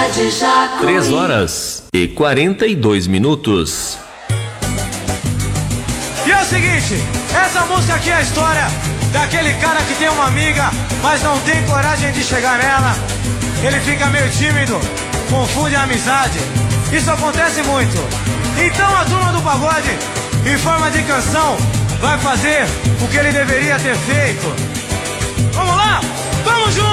Cidade Jacuí. 3h42. E é o seguinte, essa música aqui é a história daquele cara que tem uma amiga, mas não tem coragem de chegar nela. Ele fica meio tímido, confunde a amizade. Isso acontece muito. Então a turma do pagode, em forma de canção, vai fazer o que ele deveria ter feito. Vamos lá? Vamos juntos!